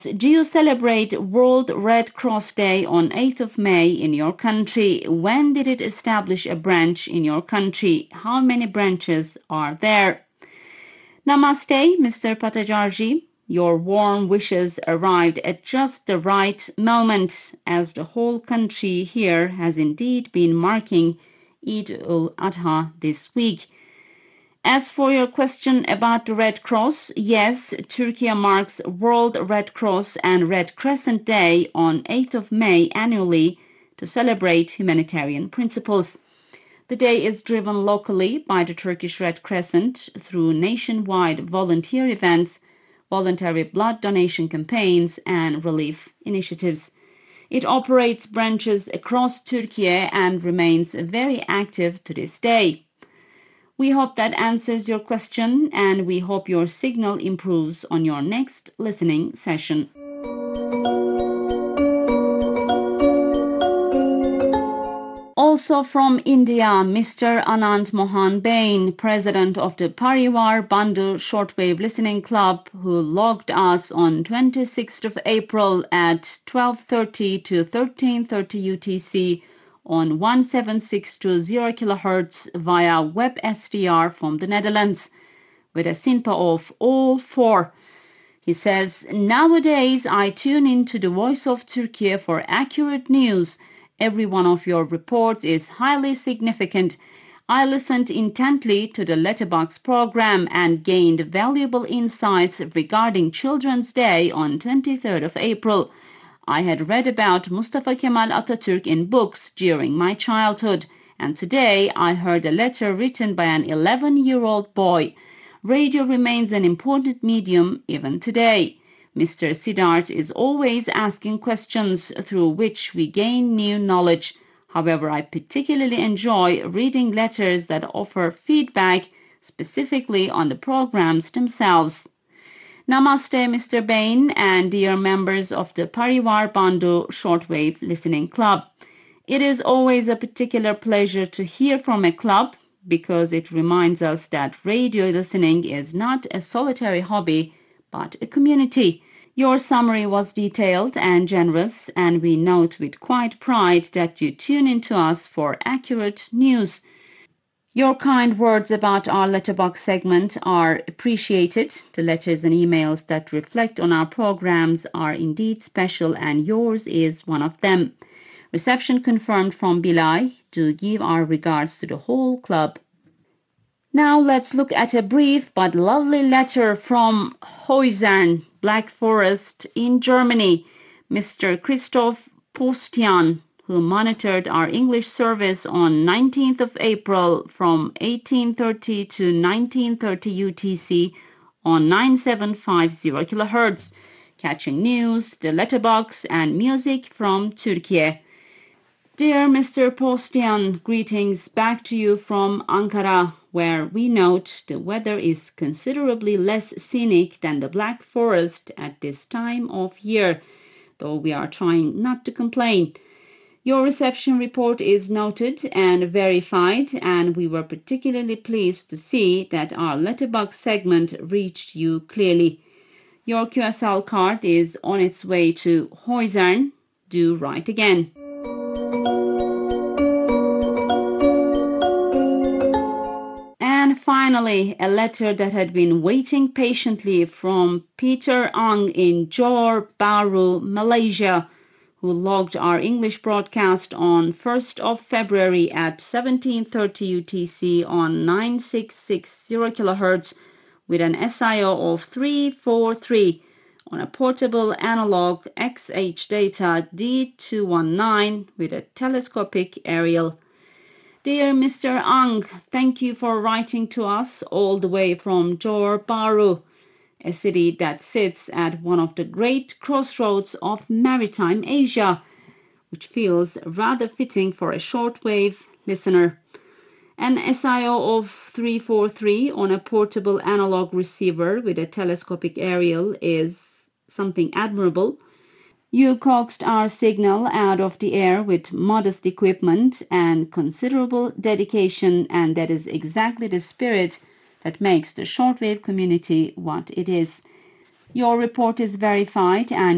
Do you celebrate World Red Cross Day on 8th of May in your country? When did it establish a branch in your country? How many branches are there? Namaste, Mr. Patajarji. Your warm wishes arrived at just the right moment, as the whole country here has indeed been marking Eid-ul-Adha this week. As for your question about the Red Cross, yes, Turkey marks World Red Cross and Red Crescent Day on 8th of May annually to celebrate humanitarian principles. The day is driven locally by the Turkish Red Crescent through nationwide volunteer events, voluntary blood donation campaigns, and relief initiatives. It operates branches across Turkey and remains very active to this day. We hope that answers your question, and we hope your signal improves on your next listening session. Also from India, Mr. Anand Mohan Bain, president of the Parivar Bandhu Shortwave Listening Club, who logged us on 26th of April at 12:30 to 13:30 UTC on 17620 kHz via web SDR from the Netherlands, with a SINPA of all 4. He says, "Nowadays I tune into the Voice of Turkey for accurate news. Every one of your reports is highly significant. I listened intently to the Letterbox program and gained valuable insights regarding Children's Day on 23rd of April. I had read about Mustafa Kemal Atatürk in books during my childhood, and today I heard a letter written by an 11-year-old boy. Radio remains an important medium even today. Mr. Siddharth is always asking questions through which we gain new knowledge. However, I particularly enjoy reading letters that offer feedback specifically on the programs themselves." Namaste, Mr. Bain, and dear members of the Parivar Bandhu Shortwave Listening Club. It is always a particular pleasure to hear from a club because it reminds us that radio listening is not a solitary hobby, but a community. Your summary was detailed and generous, and we note with quite pride that you tune into us for accurate news. Your kind words about our letterbox segment are appreciated. The letters and emails that reflect on our programs are indeed special, and yours is one of them. Reception confirmed from Bilal. Do give our regards to the whole club. Now let's look at a brief but lovely letter from Heusern, Black Forest in Germany. Mr. Christoph Postian, who monitored our English service on 19th of April from 18:30 to 19:30 UTC on 9750 kHz, catching news, the letterbox, and music from Turkey. Dear Mr. Postian, greetings back to you from Ankara, where we note the weather is considerably less scenic than the Black Forest at this time of year, though we are trying not to complain. Your reception report is noted and verified, and we were particularly pleased to see that our letterbox segment reached you clearly. Your QSL card is on its way to Heusern. Do write again. And finally, a letter that had been waiting patiently from Peter Ang in Johor Bahru, Malaysia, who logged our English broadcast on 1st of February at 17:30 UTC on 9660 kHz with an SIO of 343 on a portable analog XH data D219 with a telescopic aerial. Dear Mr. Ang, thank you for writing to us all the way from Johor Bahru, a city that sits at one of the great crossroads of maritime Asia, which feels rather fitting for a shortwave listener. An SIO of 343 on a portable analog receiver with a telescopic aerial is something admirable. You coaxed our signal out of the air with modest equipment and considerable dedication, and that is exactly the spirit that makes the shortwave community what it is. Your report is verified and